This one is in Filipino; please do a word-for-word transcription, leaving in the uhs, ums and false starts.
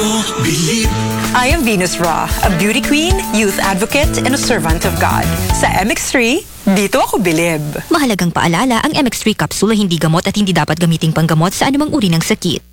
bilib. I am Venus Ra, a beauty queen, youth advocate, and a servant of God. Sa M X three, dito ako bilib. Mahalagang paalala, ang M X three capsule ay hindi gamot at hindi dapat gamiting panggamot sa anumang uri ng sakit.